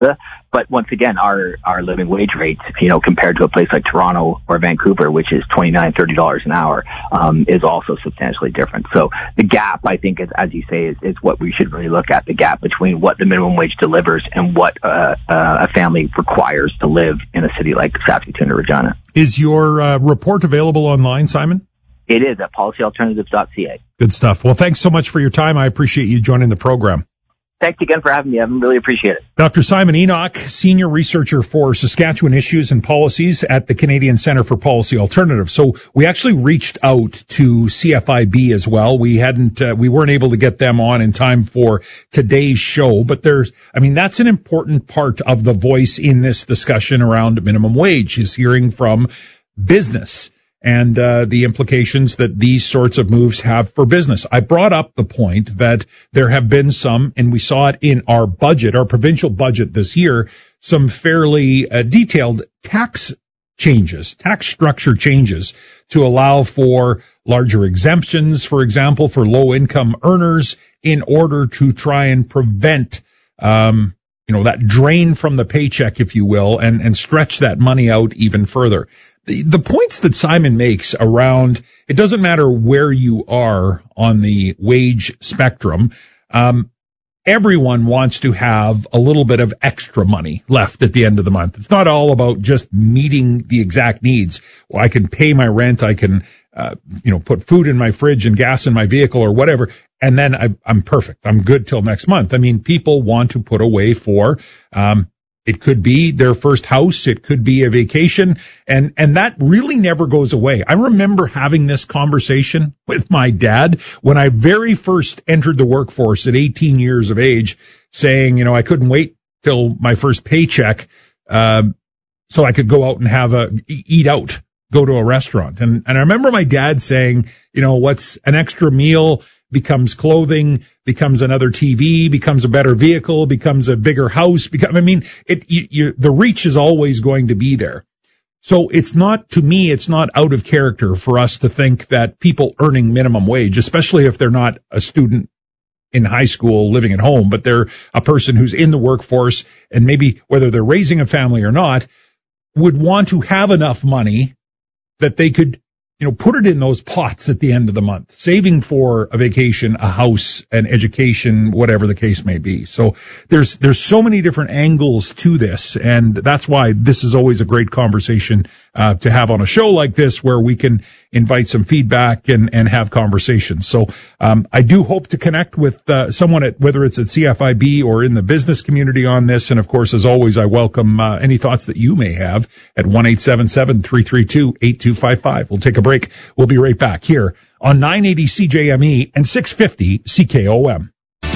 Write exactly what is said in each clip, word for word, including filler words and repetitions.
versa. But once again, our, our living wage rate, you know, compared to a place like Toronto or Vancouver, which is twenty-nine dollars, thirty dollars an hour, um, is also substantially different. So the gap, I think, is, as you say, is, is what we should really look at, the gap between what the minimum wage delivers and what uh, uh, a family requires to live in a city like Saskatoon or Regina. Is your uh, report available online, Simon? It is at policy alternatives dot c a. Good stuff. Well, thanks so much for your time. I appreciate you joining the program. Thanks again for having me, Evan. Really appreciate it. Doctor Simon Enoch, Senior Researcher for Saskatchewan Issues and Policies at the Canadian Centre for Policy Alternatives. So we actually reached out to C F I B as well. We hadn't, uh, we weren't able to get them on in time for today's show, but there's, I mean, that's an important part of the voice in this discussion around minimum wage, is hearing from business and uh, the implications that these sorts of moves have for business. I brought up the point that there have been some, and we saw it in our budget, our provincial budget this year, some fairly uh, detailed tax changes, tax structure changes to allow for larger exemptions, for example, for low-income earners, in order to try and prevent um you know, that drain from the paycheck, if you will, and, and stretch that money out even further. The, the points that Simon makes around, it doesn't matter where you are on the wage spectrum, um, everyone wants to have a little bit of extra money left at the end of the month. It's not all about just meeting the exact needs. Well, I can pay my rent, I can, uh, you know, put food in my fridge and gas in my vehicle or whatever, and then I, I'm perfect. I'm good till next month. I mean, people want to put away for, um, it could be their first house. It could be a vacation. And, and that really never goes away. I remember having this conversation with my dad when I very first entered the workforce at eighteen years of age, saying, you know, I couldn't wait till my first paycheck, um, so I could go out and have a, eat out, go to a restaurant. And, and I remember my dad saying, you know, what's an extra meal becomes clothing, becomes another T V, becomes a better vehicle, becomes a bigger house. Become, I mean, it, you, you, the reach is always going to be there. So it's not, to me, it's not out of character for us to think that people earning minimum wage, especially if they're not a student in high school living at home, but they're a person who's in the workforce, and maybe whether they're raising a family or not, would want to have enough money that they could, you know, put it in those pots at the end of the month, saving for a vacation, a house, an education, whatever the case may be. So there's, there's so many different angles to this. And that's why this is always a great conversation, uh, to have on a show like this, where we can invite some feedback and, and have conversations. So, um, I do hope to connect with, uh, someone at, whether it's at C F I B or in the business community on this. And of course, as always, I welcome, uh, any thoughts that you may have at one eight seven seven, three three two, eight two five five. We'll take a break. We'll be right back here on nine eighty C J M E and six fifty C K O M.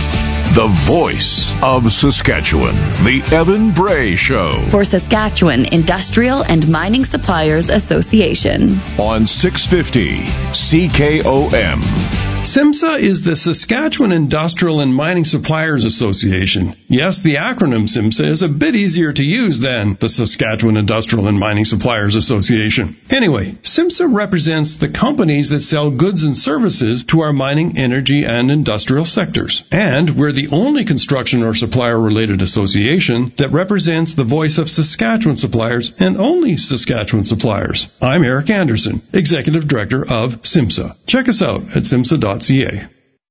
The voice of Saskatchewan, the Evan Bray Show. For Saskatchewan Industrial and Mining Suppliers Association. On six fifty C K O M. SIMSA is the Saskatchewan Industrial and Mining Suppliers Association. Yes, the acronym SIMSA is a bit easier to use than the Saskatchewan Industrial and Mining Suppliers Association. Anyway, SIMSA represents the companies that sell goods and services to our mining, energy, and industrial sectors. And we're the only construction or supplier-related association that represents the voice of Saskatchewan suppliers and only Saskatchewan suppliers. I'm Eric Anderson, Executive Director of SIMSA. Check us out at simsa dot c a.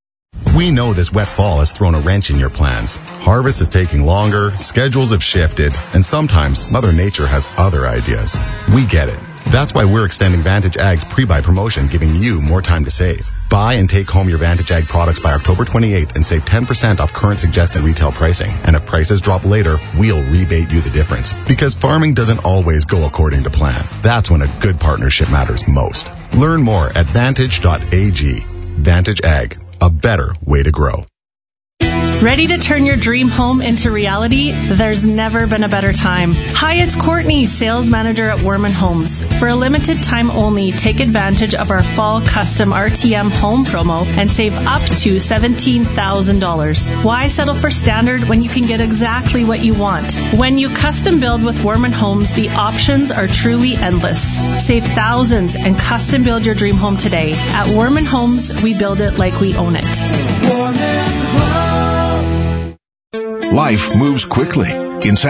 We know this wet fall has thrown a wrench in your plans. Harvest is taking longer, schedules have shifted, and sometimes Mother Nature has other ideas. We get it. That's why we're extending Vantage Ag's pre-buy promotion, giving you more time to save. Buy and take home your Vantage Ag products by October twenty-eighth and save ten percent off current suggested retail pricing. And if prices drop later, we'll rebate you the difference. Because farming doesn't always go according to plan. That's when a good partnership matters most. Learn more at vantage dot a g. Vantage Ag, a better way to grow. Ready to turn your dream home into reality? There's never been a better time. Hi, it's Courtney, sales manager at Werman Homes. For a limited time only, take advantage of our fall custom R T M home promo and save up to seventeen thousand dollars. Why settle for standard when you can get exactly what you want? When you custom build with Werman Homes, the options are truly endless. Save thousands and custom build your dream home today. At Werman Homes, we build it like we own it. Life moves quickly. In